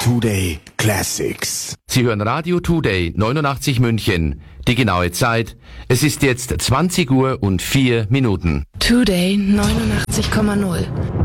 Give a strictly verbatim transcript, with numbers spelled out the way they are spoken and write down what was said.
Today Classics. Sie hören Radio Today neunundachtzig München. Die genaue Zeit, es ist jetzt zwanzig Uhr und vier Minuten. Today neunundachtzig Komma null.